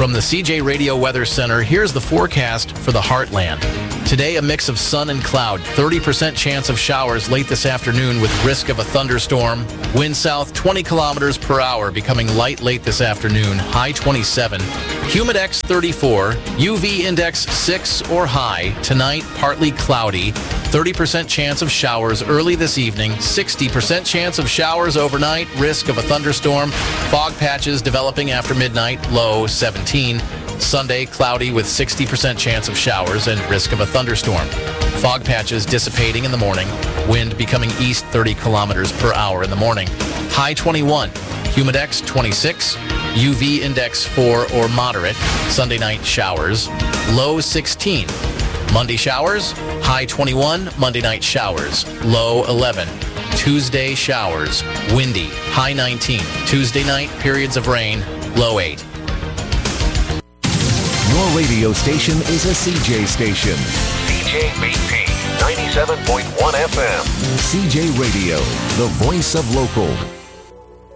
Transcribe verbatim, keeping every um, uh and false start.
From the C J Radio Weather Center, here's the forecast for the Heartland. Today, a mix of sun and cloud. thirty percent chance of showers late this afternoon with risk of a thunderstorm. Wind south twenty kilometers per hour, becoming light late this afternoon. High twenty-seven. Humidex thirty-four. U V index six or high. Tonight, partly cloudy. thirty percent chance of showers early this evening. sixty percent chance of showers overnight. Risk of a thunderstorm. Fog patches developing after midnight. Low seventeen. Sunday, cloudy with sixty percent chance of showers and risk of a thunderstorm. Fog patches dissipating in the morning. Wind becoming east thirty kilometers per hour in the morning. High twenty-one. Humidex twenty-six. U V index four or moderate. Sunday night showers. Low sixteen. Monday showers. High twenty-one. Monday night showers. Low eleven. Tuesday showers. Windy. High nineteen. Tuesday night periods of rain. Low eight. Your radio station is a C J station. C J B P ninety-seven point one F M. C J Radio, the voice of local.